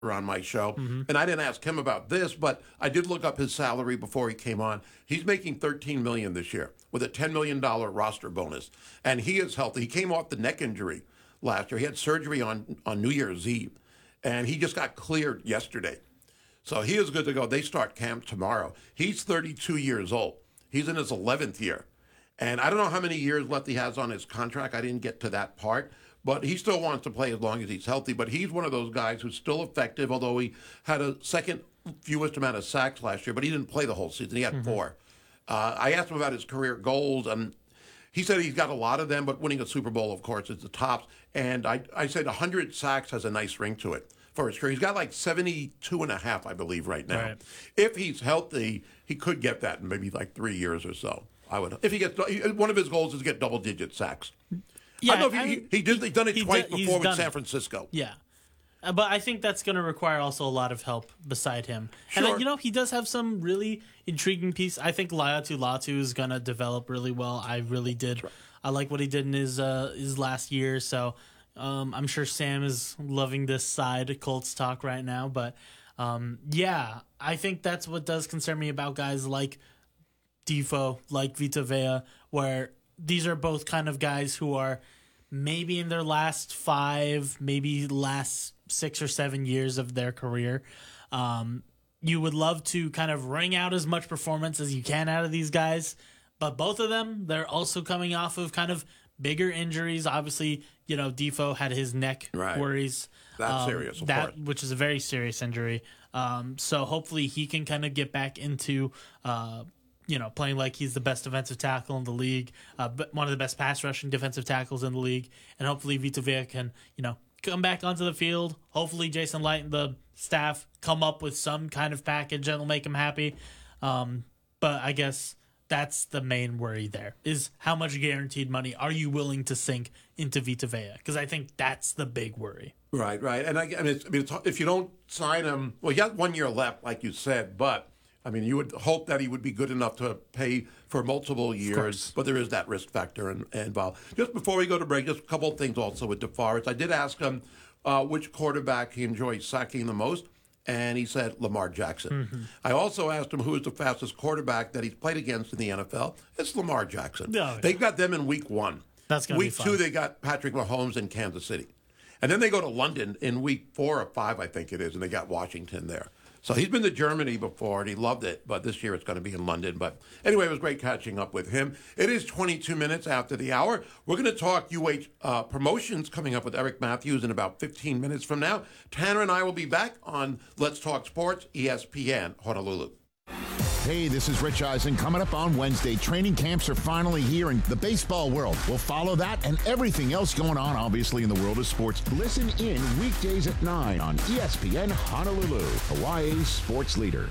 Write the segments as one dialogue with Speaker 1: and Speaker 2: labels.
Speaker 1: on my show, and I didn't ask him about this, but I did look up his salary before he came on. He's making $13 million this year with a $10 million roster bonus, and he is healthy. He came off the neck injury last year. He had surgery on New Year's Eve, and he just got cleared yesterday. So he is good to go. They start camp tomorrow. He's 32 years old. He's in his 11th year. And I don't know how many years left he has on his contract. I didn't get to that part. But he still wants to play as long as he's healthy. But he's one of those guys who's still effective, although he had a second fewest amount of sacks last year. But he didn't play the whole season. He had 4. I asked him about his career goals, and he said he's got a lot of them, but winning a Super Bowl, of course, is the tops. And I said 100 sacks has a nice ring to it for his career. He's got like 72 and a half, I believe, right now.
Speaker 2: Right.
Speaker 1: If he's healthy, he could get that in maybe like 3 years or so. I would. If he gets, one of his goals is to get double-digit sacks.
Speaker 2: Yeah,
Speaker 1: I don't know if he's done it twice before with San Francisco.
Speaker 2: Yeah. But I think that's going to require also a lot of help beside him.
Speaker 1: Sure.
Speaker 2: And, he does have some really intriguing piece. I think Latu is going to develop really well. I really did.
Speaker 1: Right.
Speaker 2: I like what he did in his last year. So I'm sure Sam is loving this side of Colts talk right now. But, I think that's what does concern me about guys like Defoe, like Vita Vea, where these are both kind of guys who are maybe in their last 5, maybe last 6 or 7 years of their career. You would love to kind of wring out as much performance as you can out of these guys, but both of them, they're also coming off of kind of bigger injuries. Obviously, Defoe had his neck worries.
Speaker 1: That's serious, of course.
Speaker 2: Which is a very serious injury. So hopefully he can kind of get back into playing like he's the best defensive tackle in the league, but one of the best pass rushing defensive tackles in the league, and hopefully Vita Vea can, come back onto the field. Hopefully Jason Light and the staff come up with some kind of package that will make him happy. But I guess that's the main worry there, is how much guaranteed money are you willing to sink into Vita Vea? Because I think that's the big worry. Right.
Speaker 1: And if you don't sign him, well, he got 1 year left, like you said, but you would hope that he would be good enough to pay for multiple years, but there is that risk factor involved. Just before we go to break, just a couple of things also with DeForest. I did ask him which quarterback he enjoys sacking the most, and he said Lamar Jackson. I also asked him who is the fastest quarterback that he's played against in the NFL. It's Lamar Jackson. They got them in week 1.
Speaker 2: That's going to be
Speaker 1: fun.
Speaker 2: Week
Speaker 1: 2, they got Patrick Mahomes in Kansas City. And then they go to London in week 4 or 5, I think it is, and they got Washington there. So he's been to Germany before, and he loved it, but this year it's going to be in London. But anyway, it was great catching up with him. It is 22 minutes after the hour. We're going to talk UH promotions coming up with Eric Matthews in about 15 minutes from now. Tanner and I will be back on Let's Talk Sports, ESPN Honolulu.
Speaker 3: Hey, this is Rich Eisen. Coming up on Wednesday, training camps are finally here in the baseball world. We'll follow that and everything else going on, obviously, in the world of sports. Listen in weekdays at 9 on ESPN Honolulu, Hawaii's sports leader.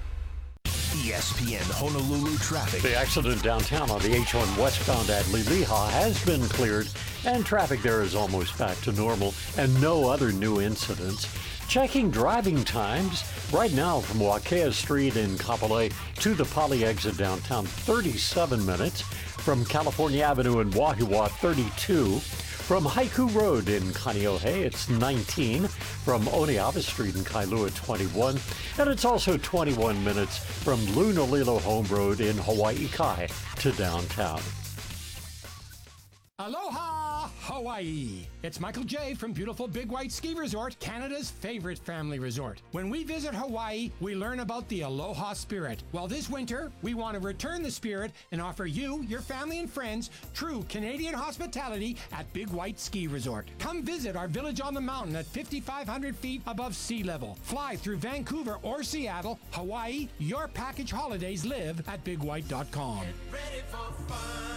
Speaker 4: ESPN Honolulu traffic.
Speaker 5: The accident downtown on the H1 westbound at Liliha has been cleared, and traffic there is almost back to normal, and no other new incidents. Checking driving times right now from Wakea Street in Kapolei to the Poly exit downtown, 37 minutes. From California Avenue in Wahiawa, 32. From Haiku Road in Kaneohe, it's 19. From Oneava Street in Kailua, 21. And it's also 21 minutes from Lunalilo Home Road in Hawaii Kai to downtown.
Speaker 6: Aloha, Hawaii! It's Michael J. from beautiful Big White Ski Resort, Canada's favorite family resort. When we visit Hawaii, we learn about the Aloha spirit. Well, this winter, we want to return the spirit and offer you, your family and friends, true Canadian hospitality at Big White Ski Resort. Come visit our village on the mountain at 5,500 feet above sea level. Fly through Vancouver or Seattle, Hawaii. Your package holidays live at bigwhite.com.
Speaker 4: Get ready for fun.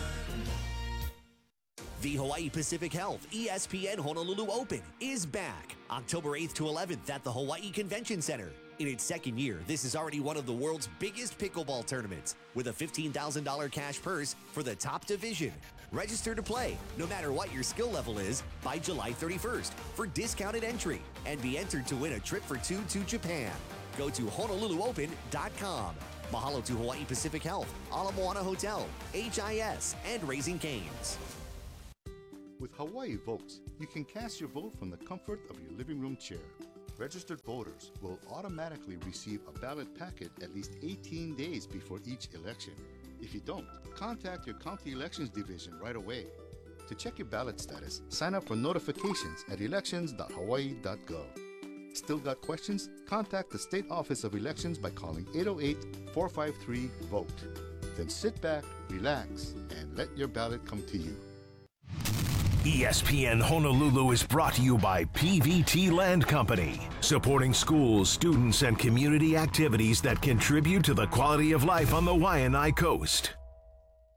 Speaker 4: The Hawaii Pacific Health ESPN Honolulu Open is back October 8th to 11th at the Hawaii Convention Center. In its second year, this is already one of the world's biggest pickleball tournaments with a $15,000 cash purse for the top division. Register to play, no matter what your skill level is, by July 31st for discounted entry and be entered to win a trip for 2 to Japan. Go to HonoluluOpen.com. Mahalo to Hawaii Pacific Health, Ala Moana Hotel, HIS, and Raising Cane's.
Speaker 7: With Hawaii Votes, you can cast your vote from the comfort of your living room chair. registered voters will automatically receive a ballot packet at least 18 days before each election. If you don't, contact your county elections division right away. To check your ballot status, sign up for notifications at elections.hawaii.gov. Still got questions? Contact the State Office of Elections by calling 808-453-VOTE. Then sit back, relax, and let your ballot come to you.
Speaker 8: ESPN Honolulu is brought to you by PVT Land Company, supporting schools, students, and community activities that contribute to the quality of life on the Waianae Coast.